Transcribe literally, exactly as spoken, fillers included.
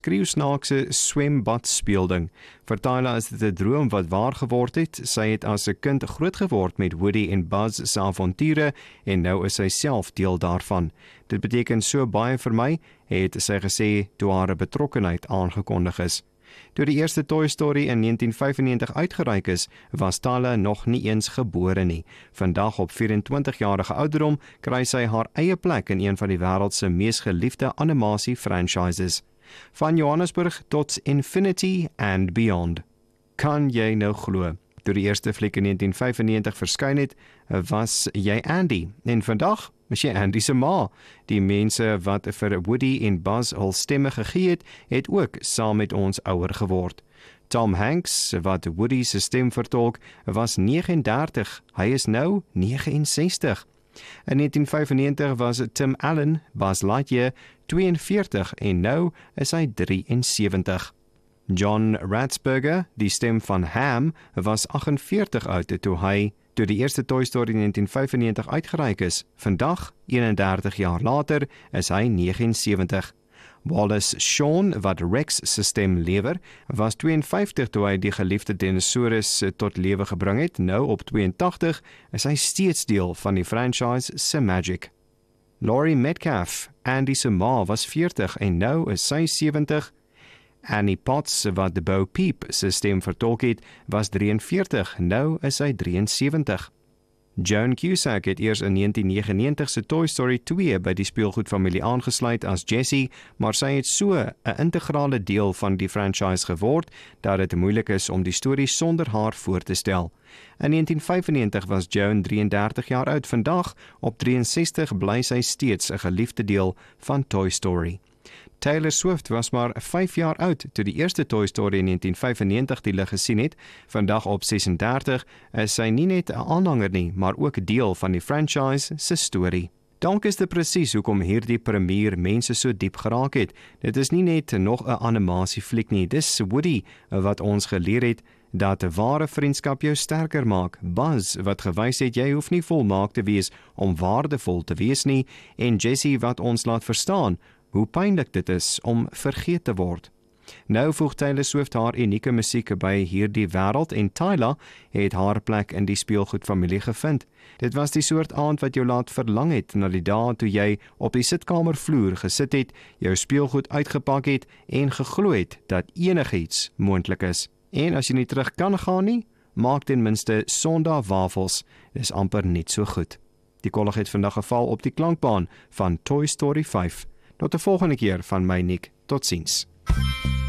Kriewsnaakse swembadspeelding. Vir Tyla is dit 'n droom wat waar geword het. Sy het as 'n kind groot geword met Woody en Buzz se avonture en nou is sy self deel daarvan. Dit beteken so baie vir my, het sy gesê toe haar betrokkenheid aangekondig is. Toe die eerste Toy Story in negentien vyfennegentig uitgereik is, was Tyla nog nie eens gebore nie. Vandag op vyf-en-twintig-jarige ouderdom kry sy haar eie plek in een van die wêreld se mees geliefde animasie-franchises. Van Johannesburg tot Infinity and Beyond. Kan jy nou glo? Toe die eerste fliek in negentien vyfennegentig verskyn het, was jy Andy. En vandag is jy Andy se ma. Die mense wat vir Woody en Buzz hul stemme gegee het, het ook saam met ons ouer geword. Tom Hanks, wat Woody se stem vertolk, was nege en dertig. Hy is nou nege en sestig. In negentien vyfennegentig was Tim Allen, Buzz Lightyear, twee en veertig en nou is hy drie en sewentig. John Ratzberger, die stem van Ham, was agt en veertig oud toe hy toe die eerste Toy Story in negentien vyfennegentig uitgereik is. Vandag, een en dertig jaar later, is hy nege en sewentig. Wallace Shawn, wat Rex se stem lewer, was twee en vyftig toe hy die geliefde dinosaurus tot lewe gebring het. Nou op twee en tagtig is hy steeds deel van die franchise se magic. Laurie Metcalf, Andy se ma, was veertig en nou is sy sewentig. Annie Potts, wat de Bo Peep se stem vertolk het, was drie en veertig, nou is hy drie en sewentig. Joan Cusack het eers in negentien negenennegentig se Toy Story twee by die speelgoedfamilie aangesluit as Jessie, maar sy het so 'n integrale deel van die franchise geword, dat dit moeilik is om die storie sonder haar voor te stel. In negentien vyfennegentig was Joan drie en dertig jaar oud. Vandag, op drie en sestig, bly sy steeds 'n geliefde deel van Toy Story. Taylor Swift was maar vyf jaar oud toe die eerste Toy Story in negentien vyfennegentig die lig gesien het. Vandag op ses en dertig is sy nie net 'n aanhanger nie, maar ook deel van die franchise se storie. Dalk is dit presies hoekom hierdie premier mense so diep geraak het. Dit is nie net nog 'n animasiefliek nie, dis Woody wat ons geleer het dat 'n ware vriendskap jou sterker maak. Buzz wat gewys het jy hoef nie volmaak te wees om waardevol te wees nie, en Jessie wat ons laat verstaan hoe pynlik dit is om vergeet te word. Nou voeg Taylor Swift haar unieke musiek by hierdie wêreld en Tyla het haar plek in die speelgoedfamilie gevind. Dit was die soort aand wat jou laat verlang het na die dae toe jy op die sitkamervloer gesit het, jou speelgoed uitgepak het en geglo het dat enigiets moontlik is. En as jy nie terug kan gaan nie, maak ten minste Sondag wafels, dis amper net so goed. Die kollig het vandag geval op die klankbaan van Toy Story vyf. Tot die volgende keer van my Nick. Totsiens.